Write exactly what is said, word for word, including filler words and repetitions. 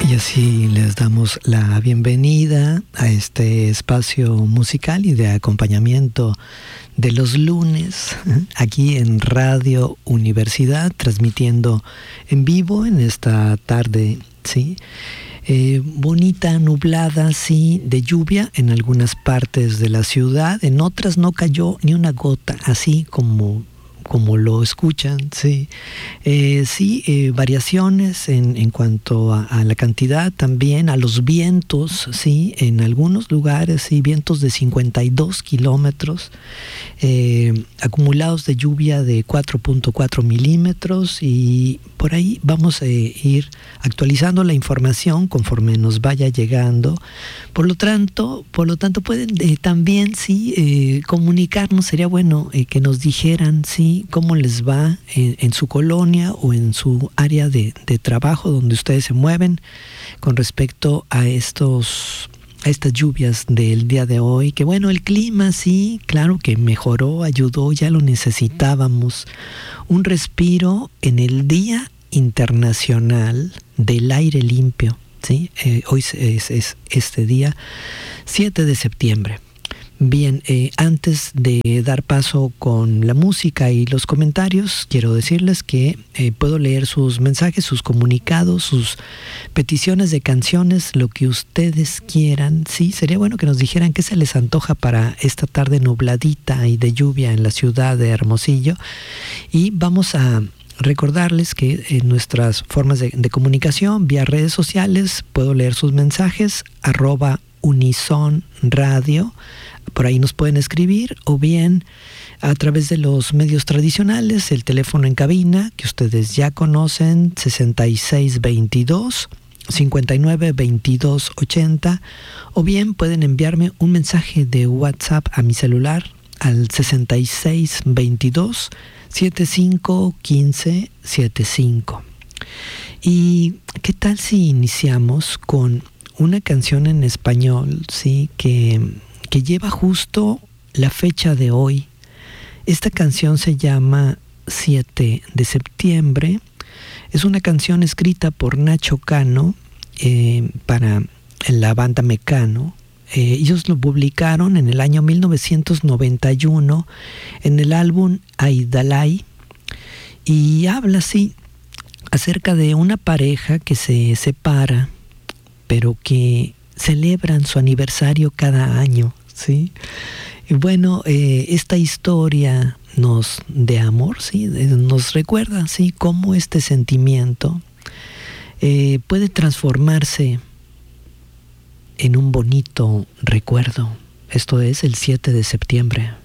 Y así les damos la bienvenida a este espacio musical y de acompañamiento de los lunes, aquí en Radio Universidad, transmitiendo en vivo en esta tarde, ¿sí? Eh, bonita, nublada, sí, de lluvia en algunas partes de la ciudad, en otras no cayó ni una gota, así como... como lo escuchan, sí. Eh, sí, eh, variaciones en, en cuanto a, a la cantidad, también a los vientos, sí, en algunos lugares, sí, vientos de cincuenta y dos kilómetros, eh, acumulados de lluvia de cuatro punto cuatro milímetros, y por ahí vamos a ir actualizando la información conforme nos vaya llegando. Por lo tanto, por lo tanto pueden eh, también, sí, eh, comunicarnos, sería bueno eh, que nos dijeran, sí, cómo les va en, en su colonia o en su área de, de trabajo donde ustedes se mueven con respecto a estos a estas lluvias del día de hoy. Que bueno, el clima sí, claro que mejoró, ayudó, ya lo necesitábamos. Un respiro en el Día Internacional del Aire Limpio, ¿sí? Eh, hoy es, es este día siete de septiembre. Bien, eh, antes de dar paso con la música y los comentarios, quiero decirles que eh, puedo leer sus mensajes, sus comunicados, sus peticiones de canciones, lo que ustedes quieran. Sí, sería bueno que nos dijeran qué se les antoja para esta tarde nubladita y de lluvia en la ciudad de Hermosillo. Y vamos a recordarles que en nuestras formas de, de comunicación, vía redes sociales, puedo leer sus mensajes, arroba Unison Radio. Por ahí nos pueden escribir, o bien a través de los medios tradicionales, el teléfono en cabina que ustedes ya conocen, sesenta y seis veintidós, cincuenta y nueve veintidós ochenta, o bien pueden enviarme un mensaje de WhatsApp a mi celular al sesenta y seis veintidós, setenta y cinco quince setenta y cinco. ¿Y qué tal si iniciamos con una canción en español, sí, que... que lleva justo la fecha de hoy? Esta canción se llama siete de septiembre. Es una canción escrita por Nacho Cano eh, para la banda Mecano. Eh, ellos lo publicaron en el año mil novecientos noventa y uno en el álbum Aidalay, y habla así acerca de una pareja que se separa, pero que celebran su aniversario cada año, ¿sí? Y bueno, eh, esta historia nos de amor, ¿sí? Nos recuerda, ¿sí?, cómo este sentimiento eh, puede transformarse en un bonito recuerdo. Esto es el siete de septiembre.